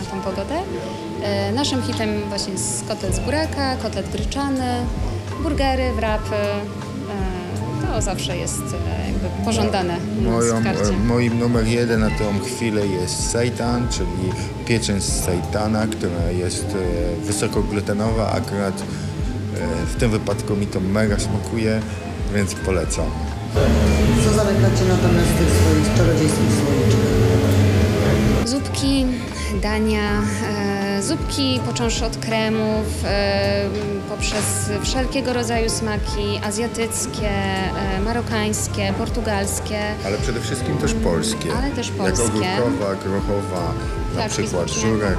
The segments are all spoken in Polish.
tą pogodę. Naszym hitem właśnie jest kotlet z buraka, kotlet gryczany, burgery, wrapy. To zawsze jest jakby pożądane u nas w karcie. Moim numer 1 na tą chwilę jest seitan, czyli pieczeń z seitana, która jest wysokoglutenowa. Akurat w tym wypadku mi to mega smakuje, więc polecam. Co zamykacie natomiast w tych swoich czarodziejskich słoiczkach? Zupki, dania, zupki począwszy od kremów, poprzez wszelkiego rodzaju smaki azjatyckie, marokańskie, portugalskie. Ale przede wszystkim też polskie. Ale też polskie. Jak ogórkowa, grochowa, na przykład żurek.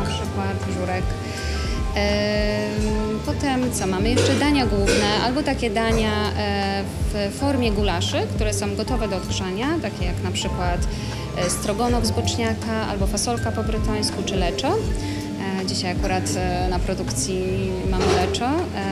Potem co mamy? Jeszcze dania główne, albo takie dania w formie gulaszy, które są gotowe do odgrzania, takie jak na przykład strogonow z boczniaka, albo fasolka po brytońsku, czy leczo. Dzisiaj akurat na produkcji mamy leczo,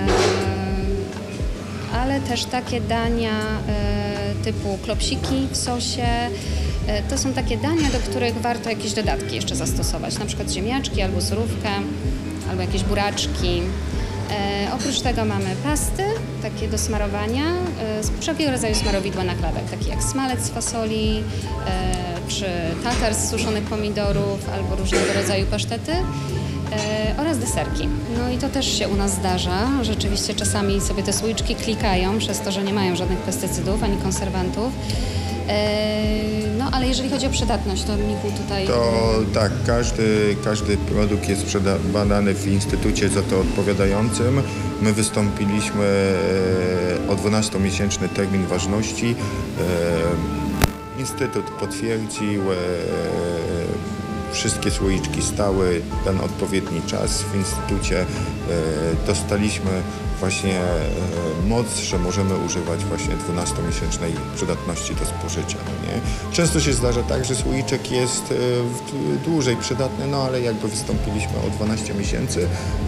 ale też takie dania typu klopsiki w sosie. To są takie dania, do których warto jakieś dodatki jeszcze zastosować, na przykład ziemniaczki albo surówkę, albo jakieś buraczki. Oprócz tego mamy pasty, takie do smarowania, z wszelkiego rodzaju smarowidła na chlebek, takie jak smalec z fasoli, czy tatar z suszonych pomidorów, albo różnego rodzaju pasztety, oraz deserki. No i to też się u nas zdarza. Rzeczywiście czasami sobie te słoiczki klikają przez to, że nie mają żadnych pestycydów ani konserwantów. No ale jeżeli chodzi o przydatność, to Michu tutaj... To tak, każdy produkt jest badany w instytucie za to odpowiadającym. My wystąpiliśmy o 12-miesięczny termin ważności. Instytut potwierdził, wszystkie słoiczki stały ten odpowiedni czas. W instytucie dostaliśmy właśnie moc, że możemy używać właśnie 12-miesięcznej przydatności do spożycia. No nie? Często się zdarza tak, że słoiczek jest dłużej przydatny, no ale jakby wystąpiliśmy o 12 miesięcy,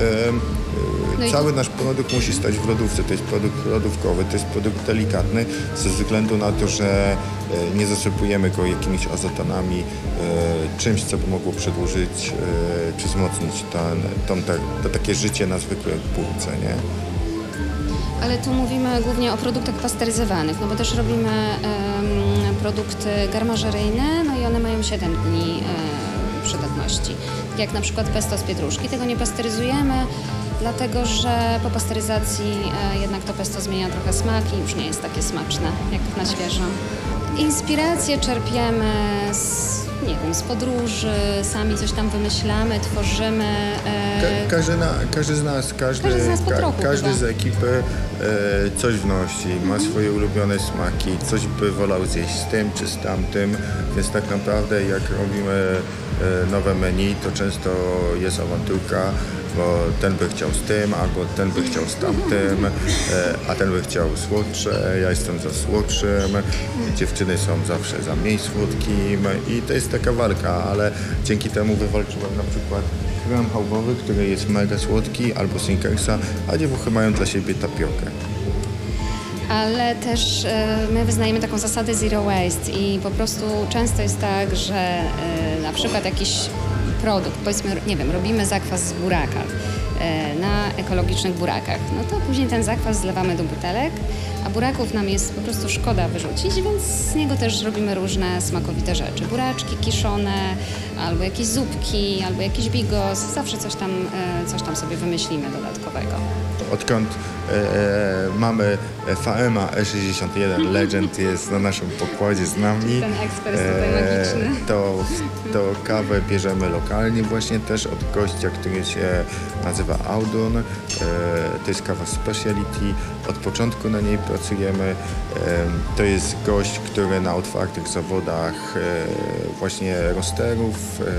cały nasz produkt musi stać w lodówce. To jest produkt lodówkowy, to jest produkt delikatny ze względu na to, że nie zasypujemy go jakimiś azotanami, czymś, co by mogło przedłużyć czy wzmocnić to takie życie na zwykłej półce, nie? Ale tu mówimy głównie o produktach pasteryzowanych, no bo też robimy produkty garmażeryjne, no i one mają 7 dni przydatności. Tak jak na przykład pesto z pietruszki, tego nie pasteryzujemy, dlatego że po pasteryzacji jednak to pesto zmienia trochę smak i już nie jest takie smaczne jak na świeżo. Inspiracje czerpiemy z podróży, sami coś tam wymyślamy, tworzymy. Każdy z nas po trochu, każdy z ekipy coś wnosi, ma swoje ulubione smaki, coś by wolał zjeść z tym czy z tamtym, więc tak naprawdę jak robimy nowe menu, to często jest awanturka, bo ten by chciał z tym, albo ten by chciał z tamtym, a ten by chciał słodsze, ja jestem za słodszym, dziewczyny są zawsze za mniej słodkim i to jest taka walka, ale dzięki temu wywalczyłem na przykład krem chałubowy, który jest mega słodki, albo Snickersa, a dziewuchy mają dla siebie tapiokę. Ale też my wyznajemy taką zasadę zero waste i po prostu często jest tak, że na przykład jakiś produkt, powiedzmy, nie wiem, robimy zakwas z buraka na ekologicznych burakach, no to później ten zakwas zlewamy do butelek, a buraków nam jest po prostu szkoda wyrzucić, więc z niego też robimy różne smakowite rzeczy. Buraczki kiszone, albo jakieś zupki, albo jakiś bigos, zawsze coś tam sobie wymyślimy dodatkowego. Odkąd mamy VMA E61 Legend jest na naszym pokładzie z nami. Ten ekspres tutaj magiczny. To kawę bierzemy lokalnie właśnie też od gościa, który się nazywa Audun. To jest kawa speciality. Od początku na niej pracujemy. To jest gość, który na otwartych zawodach właśnie roasterów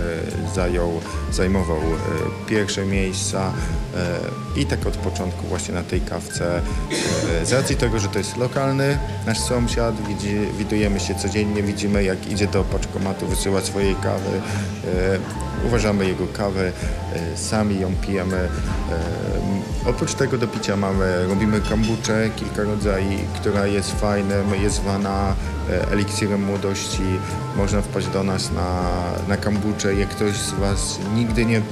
zajmował pierwsze miejsca i tak od początku właśnie na tej kawce z racji tego, że to jest lokalny nasz sąsiad, widujemy się codziennie, widzimy jak idzie do paczkomatu, wysyła swojej kawy, uważamy jego kawę, sami ją pijemy. Oprócz tego do picia robimy kombuczę, kilka rodzajów, która jest fajnym, jest zwana eliksirem młodości. Można wpaść do nas na kombuczę. Jak ktoś z Was nigdy nie